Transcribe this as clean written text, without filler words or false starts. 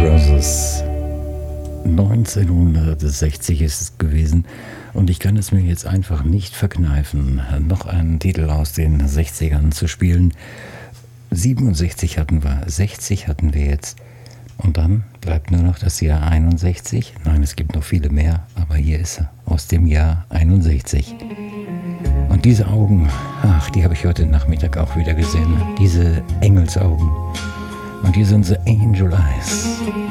Roses. 1960 ist es gewesen und ich kann es mir jetzt einfach nicht verkneifen, noch einen Titel aus den 60ern zu spielen. 67 hatten wir, 60 hatten wir jetzt und dann bleibt nur noch das Jahr 61. Nein, es gibt noch viele mehr, aber hier ist er aus dem Jahr 61. Und diese Augen, ach, die habe ich heute Nachmittag auch wieder gesehen, diese Engelsaugen. Und hier sind The Angel Eyes.